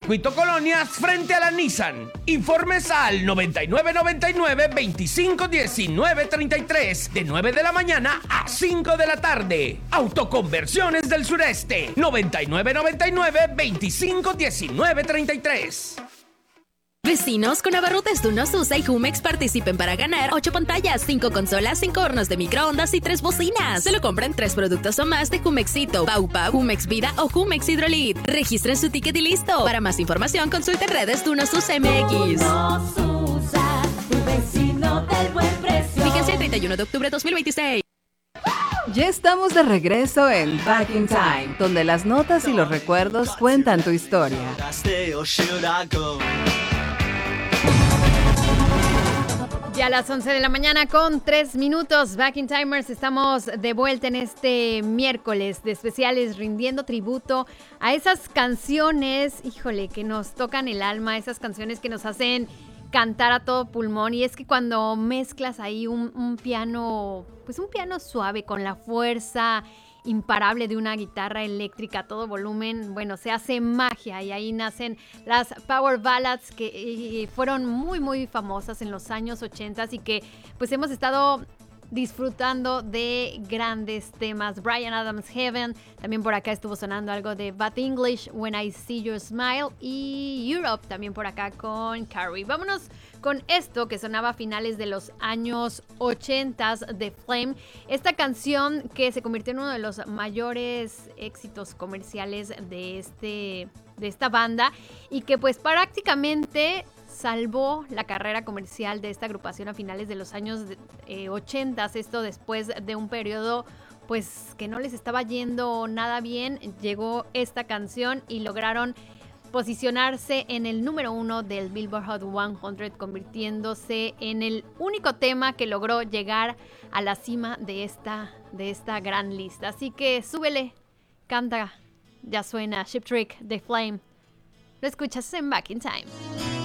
Circuito Colonias frente a la Nissan. Informes al 9999-251933 de 9 de la mañana a 5 de la tarde. Autoconversiones del Sureste. 9999-251933. Vecinos, con abarrotes Tunos USA y Jumex participen para ganar 8 pantallas, 5 consolas, 5 hornos de microondas y 3 bocinas. Solo compren 3 productos o más de Jumexito, Pau Pau, Jumex Vida o Jumex Hidrolit. Registren su ticket y listo. Para más información, consulten redes Tunos USA MX. Tu vecino del buen precio. Fíjense el 31 de octubre de 2026. Ya estamos de regreso en Back in Time, donde las notas y los recuerdos cuentan tu historia. Ya a las 11 de la mañana con 3 minutos, Back in Timers, estamos de vuelta en este miércoles de especiales rindiendo tributo a esas canciones, híjole, que nos tocan el alma, esas canciones que nos hacen cantar a todo pulmón. Y es que cuando mezclas ahí un piano, pues un piano suave con la fuerza imparable de una guitarra eléctrica a todo volumen, bueno, se hace magia y ahí nacen las Power Ballads que fueron muy muy famosas en los años 80 y que pues hemos estado disfrutando de grandes temas. Bryan Adams' Heaven, también por acá estuvo sonando algo de Bad English, When I See Your Smile, y Europe también por acá con Carrie. Vámonos con esto que sonaba a finales de los años 80 de Flame, esta canción que se convirtió en uno de los mayores éxitos comerciales de esta banda y que pues prácticamente salvó la carrera comercial de esta agrupación a finales de los años 80, esto después de un periodo pues que no les estaba yendo nada bien. Llegó esta canción y lograron posicionarse en el número 1 del Billboard Hot 100, convirtiéndose en el único tema que logró llegar a la cima de esta gran lista. Así que súbele, canta, ya suena Ship Trick de Flame. Lo escuchas en Back in Time.